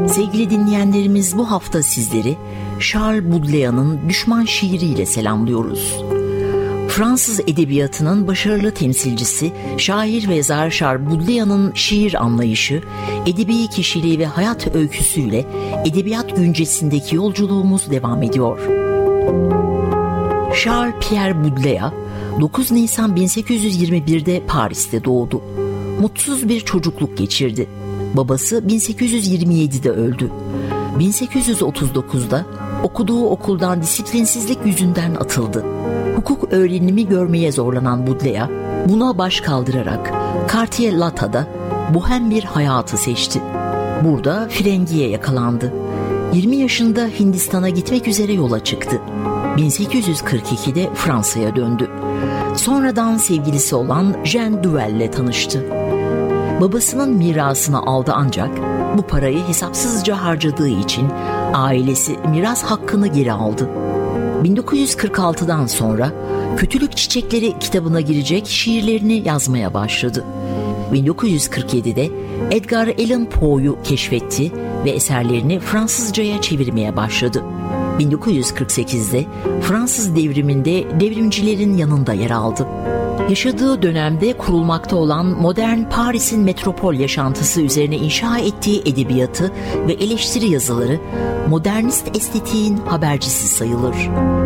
Sevgili dinleyenlerimiz, bu hafta sizleri Charles Baudelaire'ın Düşman şiiriyle selamlıyoruz. Fransız edebiyatının başarılı temsilcisi, şair ve yazar Charles Baudelaire'ın şiir anlayışı, edebi kişiliği ve hayat öyküsüyle edebiyat güncesindeki yolculuğumuz devam ediyor. Charles Pierre Baudelaire 9 Nisan 1821'de Paris'te doğdu. Mutsuz bir çocukluk geçirdi. Babası 1827'de öldü. 1839'da okuduğu okuldan disiplinsizlik yüzünden atıldı. Hukuk öğrenimi görmeye zorlanan Baudelaire, buna baş kaldırarak Quartier-Lata'da bohem bir hayatı seçti. Burada frengiye yakalandı. 20 yaşında Hindistan'a gitmek üzere yola çıktı. 1842'de Fransa'ya döndü. Sonradan sevgilisi olan Jeanne Duval'le tanıştı. Babasının mirasını aldı ancak bu parayı hesapsızca harcadığı için ailesi miras hakkını geri aldı. 1946'dan sonra Kötülük Çiçekleri kitabına girecek şiirlerini yazmaya başladı. 1947'de Edgar Allan Poe'yu keşfetti ve eserlerini Fransızcaya çevirmeye başladı. 1948'de Fransız devriminde devrimcilerin yanında yer aldı. Yaşadığı dönemde kurulmakta olan modern Paris'in metropol yaşantısı üzerine inşa ettiği edebiyatı ve eleştiri yazıları modernist estetiğin habercisi sayılır.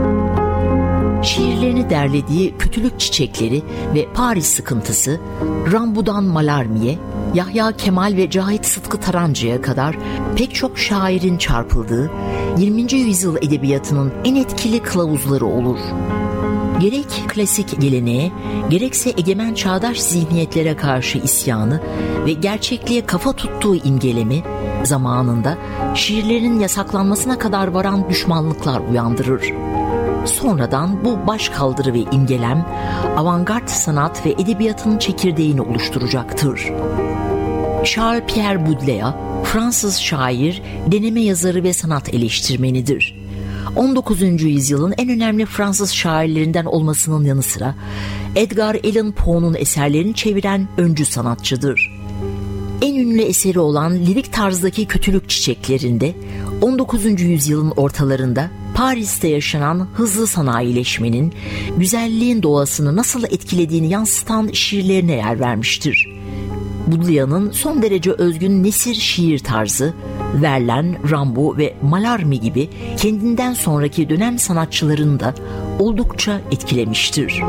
Şiirlerini derlediği Kötülük Çiçekleri ve Paris Sıkıntısı, Rimbaud'dan Mallarmé'ye, Yahya Kemal ve Cahit Sıtkı Tarancı'ya kadar pek çok şairin çarpıldığı 20. yüzyıl edebiyatının en etkili kılavuzları olur. Gerek klasik geleneğe, gerekse egemen çağdaş zihniyetlere karşı isyanı ve gerçekliğe kafa tuttuğu imgelemi zamanında şiirlerin yasaklanmasına kadar varan düşmanlıklar uyandırır. Sonradan bu başkaldırı ve imgelem avantgard sanat ve edebiyatın çekirdeğini oluşturacaktır. Charles Pierre Baudelaire, Fransız şair, deneme yazarı ve sanat eleştirmenidir. 19. yüzyılın en önemli Fransız şairlerinden olmasının yanı sıra Edgar Allan Poe'nun eserlerini çeviren öncü sanatçıdır. En ünlü eseri olan lirik tarzdaki Kötülük Çiçeklerinde 19. yüzyılın ortalarında Paris'te yaşanan hızlı sanayileşmenin güzelliğin doğasını nasıl etkilediğini yansıtan şiirlerine yer vermiştir. Baudelaire'ın son derece özgün nesir şiir tarzı, Verlaine, Rimbaud ve Mallarmé gibi kendinden sonraki dönem sanatçılarını da oldukça etkilemiştir.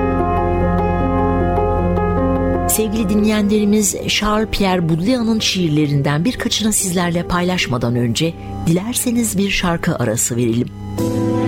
Sevgili dinleyenlerimiz, Charles Pierre Baudelair'ın şiirlerinden birkaçını sizlerle paylaşmadan önce dilerseniz bir şarkı arası verelim.